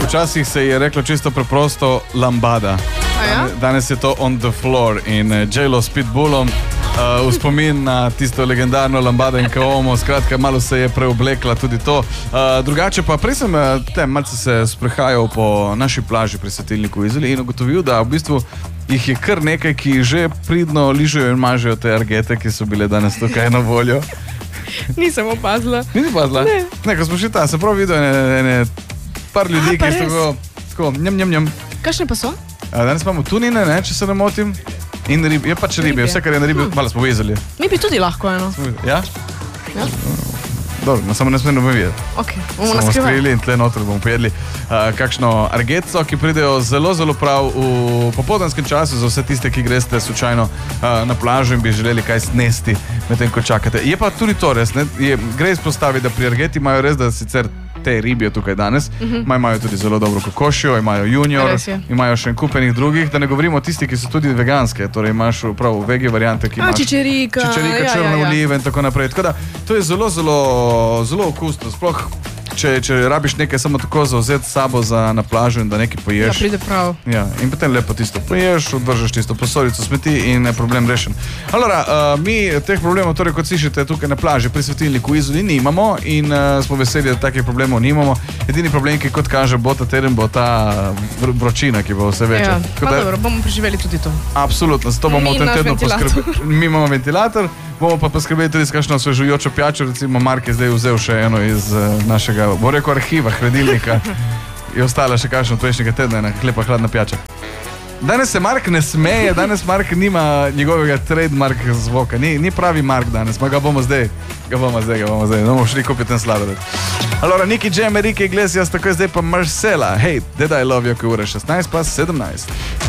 včasih se je reklo čisto preprosto lambada. Danes je to on the floor in J-Lo s Pitbullom v spomin na tisto legendarno lambada in kaomo, skratka malo se je preoblekla tudi to. Drugače pa prej sem malce se sprehajal po naši plaži pri Svetilniku v Izoli in ugotovil, da v bistvu jih je kar nekaj, ki že pridno ližejo in mažejo te argete, ki so bile danes tukaj na voljo. Nisem opazila. Nisi opazila? Ne, ko smo šli tam, sem prav videl ene par ljudi, ki so tako njam. Kakšne pa so? Danes imamo tunine, če se ne motim. In je pač ribe, vse kar je na ribi, malo smo vezali. Mi bi tudi lahko eno. Ja? Dobro, samo ne smemo videti. Ok, bomo naskrivaj. Smo skrili in tle noter bomo pojedli kakšno argetco, ki pridejo zelo, zelo prav v popoldanskem času za vse tiste, ki greste slučajno na plažo in bi želeli kaj snesti medtem, ko čakate. Je pa tudi to res, gre izpostaviti, da pri argeti imajo res, da sicer te ribijo tukaj danes, imajo tudi zelo dobro kokošjo, imajo junior, imajo še en kupenih drugih, da ne govorimo o tisti, ki so tudi veganske, torej imaš prav vegi variante, ki imaš čičerika, črne olive in tako naprej. Tako da to je zelo, zelo, zelo okusno, sploh če rabiš nekaj samo tako zauzeti s sabo na plažo in da nekaj poješ. Ja, pride prav. Ja, in potem lepo tisto poješ, odvržeš tisto posodico smeti in je problem rešen. Allora, mi teh problemov, torej kot slišite tukaj na plaži pri Svetilniku v Izoli nimamo in smo veseli, da takih problemov nimamo. Edini problem, ki kot kaže, bo ta teden, bo ta vročina, ki bo vse večja. Ja, pa dobro, bomo preživeli tudi to. Absolutno, zato bomo v tem tednu poskrbeli. Mi imamo ventilator, bomo pa poskrbeli tudi s kakšno osvežujočo pijačo, recimo Mark je zdaj vzel še eno iz našega, bo rekel, arhiva, hladilnika. Je ostala še kakšno prejšnjega tedna, ena lepa hladna pijača. Danes se Mark ne smeje, danes Mark nima njegovega trademark zvoka. Ni pravi Mark danes, ma ga bomo zdaj. Bomo šli kupiti ten sladoled. Allora, Nicky Jam, Enrique Iglesias, tako je zdaj pa Marcela. Hej, Did I Love You, ko ura 16 pa 17.